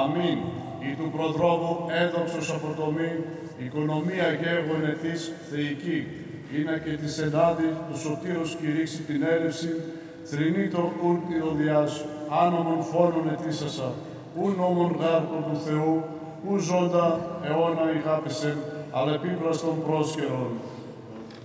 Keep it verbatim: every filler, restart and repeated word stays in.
Αμήν. Ή του προδρόμου έδοξος αποτομή, οικονομία γέγον εθής θεϊκή, είναι και της ενάδη του σωτήρος κηρύξει την έλευση, θρηνήτω ουρ ηρωδιάς, άνομον φόνον ετήσασα, ου νόμον γάρκο του Θεού, ου ζώντα αιώνα ηγάπησεν, αλλά επίπλαστον πρόσκαιρον.